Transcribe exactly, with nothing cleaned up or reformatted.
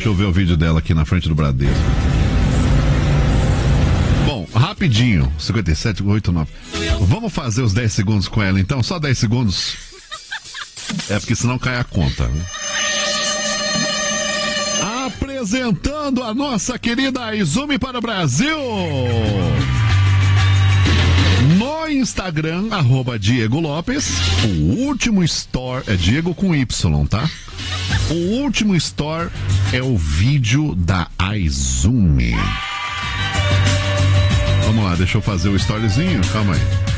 Deixa eu ver o vídeo dela aqui na frente do Bradesco. Bom, rapidinho, cinquenta e sete, oito, nove. Vamos fazer os dez segundos com ela então? Só dez segundos? É porque senão cai a conta, né? Apresentando a nossa querida Izumi para o Brasil. No Instagram, arroba Diego Lopes. O último store é Diego com Y, tá? O último store é o vídeo da Izumi. Vamos lá, deixa eu fazer o storyzinho. Calma aí.